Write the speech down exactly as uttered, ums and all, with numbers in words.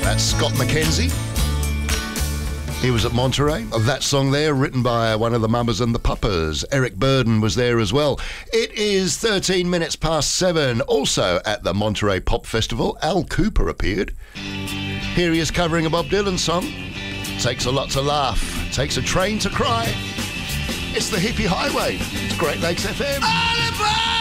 That's Scott McKenzie. He was at Monterey. That song there, written by one of the Mamas and the Papas. Eric Burden was there as well. It is thirteen minutes past seven. Also at the Monterey Pop Festival, Al Cooper appeared. Here he is covering a Bob Dylan song. Takes a lot to laugh. Takes a train to cry. It's the Hippie Highway. It's Great Lakes F M. Oliver!